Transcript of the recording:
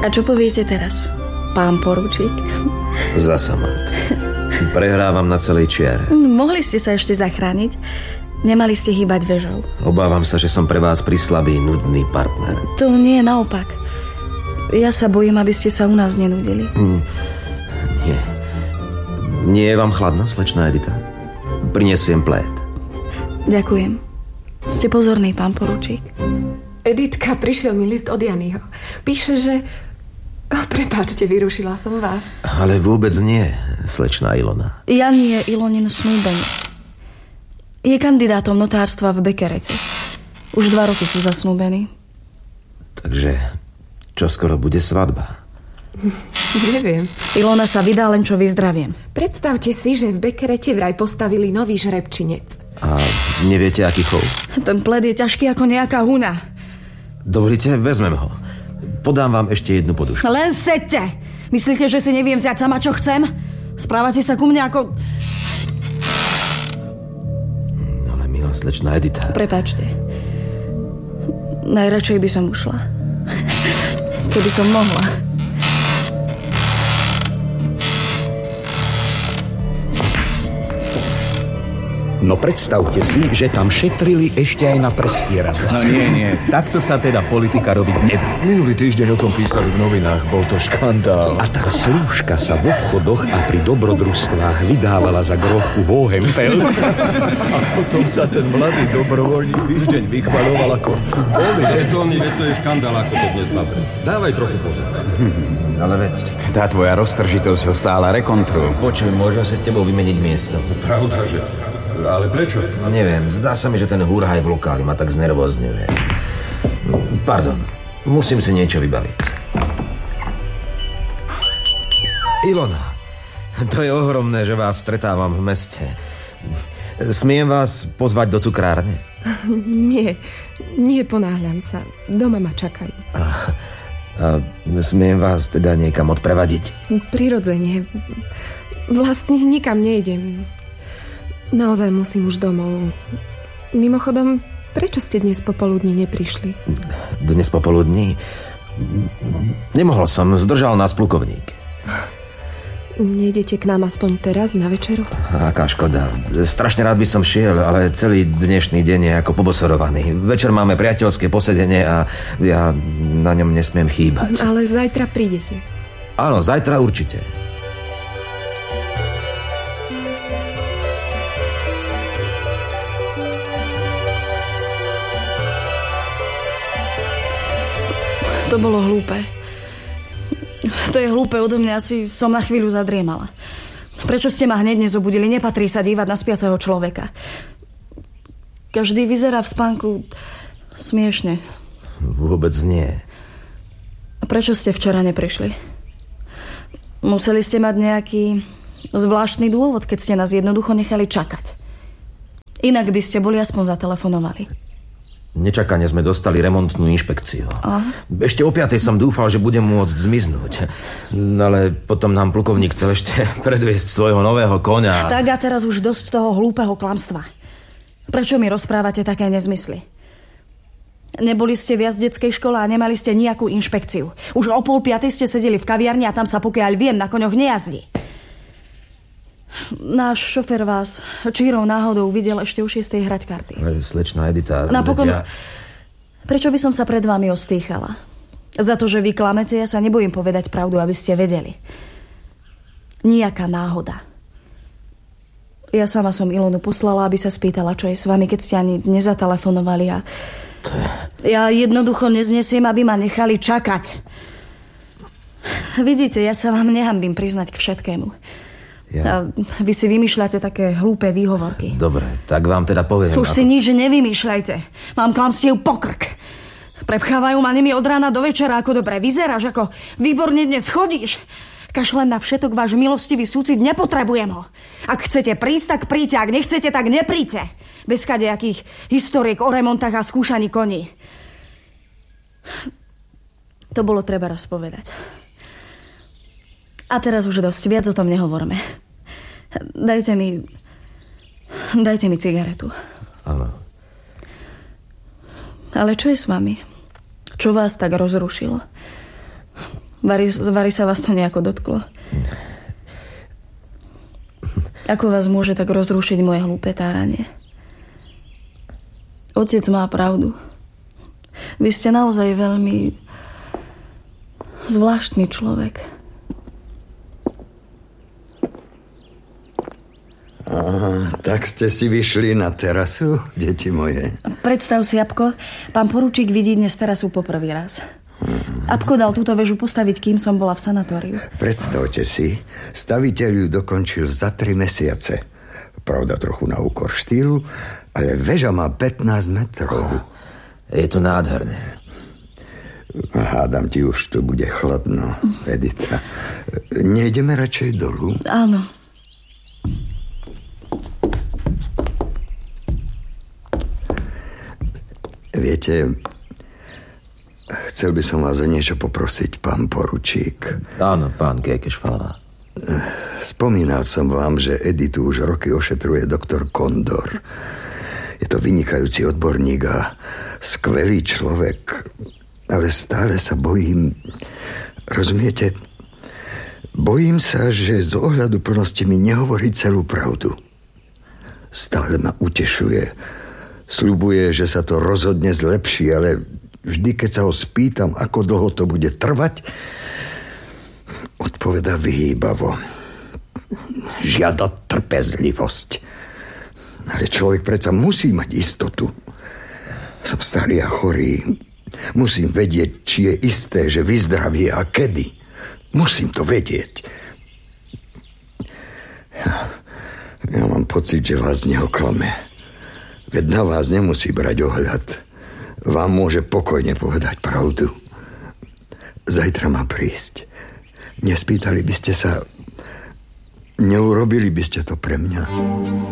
A čo poviete teraz, pán poručík? Zasa, Mat. Prehrávam na celej čiare. Mohli ste sa ešte zachrániť. Nemali ste hýbať vežou. Obávam sa, že som pre vás prislabý, nudný partner. To nie, naopak. Ja sa bojím, aby ste sa u nás nenudili. Nie. Nie je vám chladná, slečná Edita? Prinesiem plét. Ďakujem. Ste pozorný, pán poručík. Editka, prišiel mi list od Janyho. Píše, že... prepáčte, vyrušila som vás. Ale vôbec nie, slečná Ilona. Jan je Ilonin snúbenec. Je kandidátom notárstva v Bekerete. Už 2 roky sú zasnúbení. Takže čoskoro bude svadba? Neviem. Ilona sa vydá, len čo vyzdraviem. Predstavte si, že v Bekerete vraj postavili nový žrebčinec. A neviete, aký chov? Ten pled je ťažký ako nejaká huna. Dovolíte, vezmem ho. Podám vám ešte jednu podušku. Len sedte! Myslíte, že si neviem vziať sama, čo chcem? Správate sa ku mne ako... Ale milá slečná Edita... Prepáčte. Najradšej by som ušla. Keby som mohla. No predstavte si, že tam šetrili ešte aj na prestieranosť. No nie, takto sa teda politika robiť nedá. Minulý týždeň o tom písali v novinách, bol to škandál. A tá slúžka sa v obchodoch a pri dobrodružstvách vydávala za grófku Hohenfeld. A potom sa ten mladý dobrovoľník týždeň vychvaľoval ako voľný. To je škandál, ako to dnes má preč. Dávaj trochu pozor. Ale veď... Tá tvoja roztržitosť ho stála rekontru. Počuj, môžem si s tebou vymeniť miesto. Pravda, že... Ale prečo? Neviem, zdá sa mi, že ten húrhaj v lokáli ma tak znervozňuje. Pardon, musím si niečo vybaviť. Ilona, to je ohromné, že vás stretávam v meste. Smiem vás pozvať do cukrárne? Nie ponáhľam sa. Doma ma čakajú. A smiem vás teda niekam odprevadiť? Prirodzene. Vlastne nikam nejdem. Naozaj musím už domov. Mimochodom, prečo ste dnes popoludní neprišli? Dnes popoludní? Nemohol som, zdržal nás plukovník. Nejdete k nám aspoň teraz na večeru? Aká škoda. Strašne rád by som šiel, ale celý dnešný deň je ako pobosorovaný. Večer máme priateľské posedenie a ja na ňom nesmiem chýbať. Ale zajtra prídete. Áno, zajtra určite. To bolo hlúpe. To je hlúpe odo mňa, asi som na chvíľu zadriemala. Prečo ste ma hneď nezobudili? Nepatrí sa dívať na spiaceho človeka. Každý vyzerá v spánku smiešne. Vôbec nie. A prečo ste včera neprišli? Museli ste mať nejaký zvláštny dôvod, keď ste nás jednoducho nechali čakať. Inak by ste boli aspoň zatelefonovali. Nečakane sme dostali remontnú inšpekciu. Ešte o 5:00 som dúfal, že budem môcť zmiznúť. Ale potom nám plukovník chcel ešte predviesť svojho nového koňa. Tak a teraz už dosť toho hlúpeho klamstva. Prečo mi rozprávate také nezmysly? Neboli ste v jazdeckej škole a nemali ste nejakú inšpekciu. Už o 4:30 ste sedeli v kaviarni a tam sa, pokiaľ viem, na koňoch nejazdí. Náš šofér vás čírou náhodou videl ešte o 6:00 hrať karty. Slečná Edita... Napokon... Prečo by som sa pred vami ostýchala? Za to, že vy klamete, ja sa nebojím povedať pravdu, aby ste vedeli. Nijaká náhoda. Ja sama som Ilonu poslala, aby sa spýtala, čo je s vami, keď ste ani nezatelefonovali a... Ja jednoducho neznesiem, aby ma nechali čakať. Vidíte, ja sa vám nehanbím priznať k všetkému. A vy si vymýšľate také hlúpe výhovorky. Dobre, tak vám teda poviem. Už si nič nevymýšľajte. Mám klamstiev po krk. Prepchávajú ma nimi od rána do večera, ako dobre vyzeráš, ako výborne dnes chodíš. Kašlem na všetok, váš milostivý súcit, nepotrebujem ho. Ak chcete prísť, tak príďte, ak nechcete, tak nepríďte. Bez kadejakých historiek o remontách a skúšaní koní. To bolo treba raz povedať. A teraz už dosť, viac o tom nehovorme. Dajte mi cigaretu. Áno. Ale čo je s vami? Čo vás tak rozrušilo? Vary sa vás to nejako dotklo? Ako vás môže tak rozrušiť moje hlúpe táranie? Otec má pravdu. Vy ste naozaj veľmi zvláštny človek. Tak ste si vyšli na terasu, deti moje? Predstav si, Apko, pán poručík vidí dnes terasu poprvý raz. Apko dal túto väžu postaviť, kým som bola v sanatóriu. Predstavte si, staviteľ ju dokončil za 3 mesiace. Pravda trochu na úkor štýlu, ale väža má 15 metrov. Je to nádherné. Hádam ti, už tu bude chladno, Edita. Nejdeme radšej dolu? Áno. Viete, chcel by som vás o niečo poprosiť, pán poručík. Áno, pán Kékešfalová. Spomínal som vám, že Editu už roky ošetruje doktor Kondor. Je to vynikajúci odborník a skvelý človek, ale stále sa bojím, rozumiete? Bojím sa, že z ohľadu plnosti mi nehovorí celú pravdu. Stále ma utešuje. Sľubuje, že sa to rozhodne zlepší, ale vždy, keď sa ho spýtam, ako dlho to bude trvať, odpovedá vyhýbavo. Žiada trpezlivosť. Ale človek predsa musí mať istotu. Som starý a chorý. Musím vedieť, či je isté, že vyzdravie a kedy. Musím to vedieť. Ja mám pocit, že vás neoklame. Veď na vás nemusí brať ohľad. Vám môže pokojne povedať pravdu. Zajtra má prísť. Nespýtali by ste sa, neurobili by ste to pre mňa?